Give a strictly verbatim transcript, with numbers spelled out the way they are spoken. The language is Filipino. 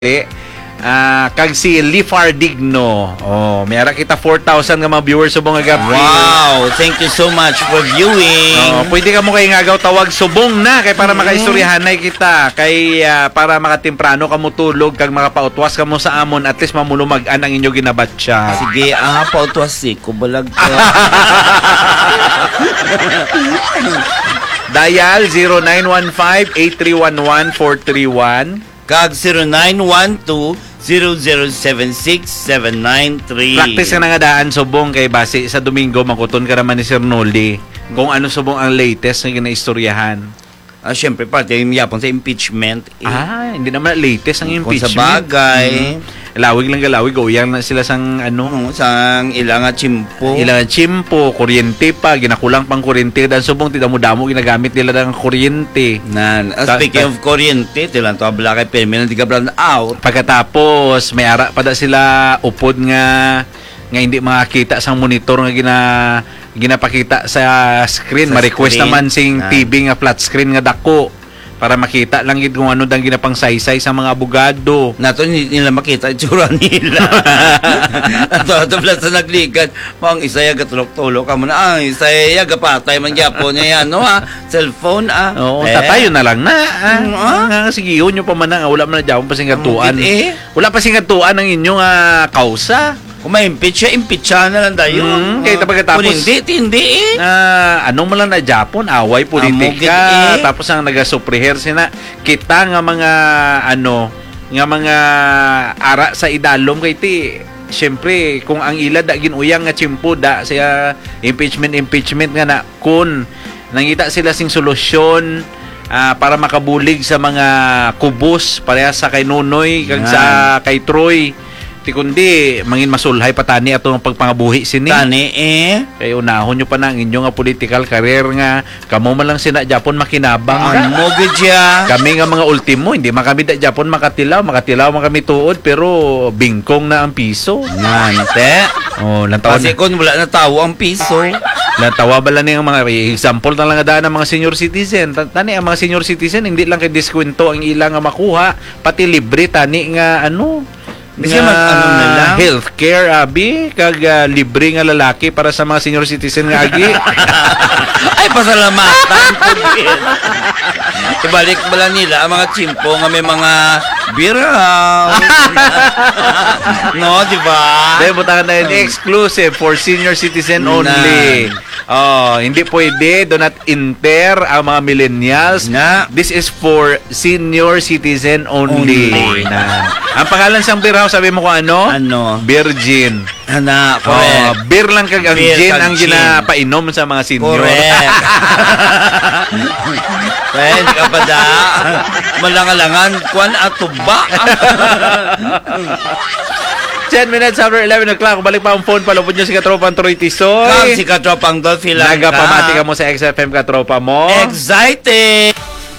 Ah, kag si Lifardigno. Oh, mayara kita four thousand nga mga viewers subong nga gabi. Wow, thank you so much for viewing. Oh, pwede ka mo kay ngagaw tawag subong na kay para makaistoryahanay kita kay uh, para makatemprano ka mo tulog kag makapautwas ka mo sa amon at least mamulumag-an ang inyo ginabatsa. Sige, ah, pautwas si ko balag ka. Dial zero nine one five, eight three one one, four three one. Kag zero nine one two, zero zero seven six, seven nine three. Practice ka na nga daan subong kay base sa Domingo makuton ka naman ni Sir Noli kung ano subong ang latest na ginaistoryahan. Ah, syempre parte yung yapon sa impeachment. Eh. Ah, hindi naman latest ang Kung impeachment. sa bagay. Mm. Lawig lang galawig, uyang na sila sang ano, Oo, sang ilang nga chimpo. ilang chimpo, kuryente pa, ginakulang pang kuryente dan subong tidamo-damo ginagamit nila ng kuryente. Nan, uh, Ta- speaking ta- of kuryente, tilang to abla kay permanent di ka brown out. Pagkatapos may ara pa da sila upod nga nga hindi makakita sang monitor nga gina ginapakita sa screen, Sa ma-request screen. naman sing Ah. T V nga flat screen nga dako para makita lang gid kung ano dang ginapang saysay sa mga abogado. Nato hindi nila makita yung tsura nila. Ato ato pala sa naglikan. Mang isaya gatulok-tulok ka mo na. Ang isaya gapatay man gyapon niya yan, no ha? Cellphone ah. Oo, Eh. tatayo na lang na. Ah, Mm, ah. ah, sige, yun yung pamana. Wala man na dyan pa singatuan. Mm, eh. Wala pa singatuan ng inyong ah, kausa. Kung may impeach siya, impeach siya na lang tayo. Mm, kaya pagkatapos- Kung hindi, hindi eh. Na anong man lang na Japon, away politika. Amog, eh. Tapos ang naga-supreher sina kita nga mga ano, nga mga ara sa idalom kay ti. Siyempre, kung ang ila da ginuyang nga chimpo da siya impeachment impeachment nga na kun nangita sila sing solusyon ah, para makabulig sa mga kubos pareha sa kay Nunoy kag sa kay Troy. Ti kundi mangin masulhay patani ato ng pagpangabuhi sini. Tani eh. Kaya unahon nyo pa na ang inyo nga political career nga kamo man lang sina Japon makinabang Ang ka. mo gudya. Kami nga mga ultimo, hindi man kami da Japon makatilaw, makatilaw man kami tuod pero bingkong na ang piso. Nante. Oh, lantawa Kasi na. kung wala na tao ang piso. Lantawa ba lang ang mga example na lang nga daan ng mga senior citizen. Ta- Tani ang mga senior citizen hindi lang kay diskwento ang ilang nga makuha, pati libre tani nga ano Kasi mag- ano na lang. healthcare abi kag ah, libre nga lalaki para sa mga senior citizen nga agi. Ay, pasalamatan po din. Ibalik bala nila ang mga chimpo nga may mga biraw. No, di ba? Dahil butangan na yun, exclusive for senior citizen only. Oh, hindi pwede, do not enter ang mga millennials. Na. This is for senior citizen only. Only. Na. Ang pangalan sang beer house, sabi mo kung ano? Ano? Virgin. Ana, Oh, correct. beer lang kag ang Beer gin kag ang gin. ginapainom sa mga senior. Correct. Kaya hindi ka pa da. Malangalangan, kwan at tuba. ten minutes after eleven o'clock, balik pa ang phone, palupod nyo si Katropang Troy Kang Tisoy. si Katropang Dolphy lang Nagapamati ka mo sa X F M Katropa mo. Excited!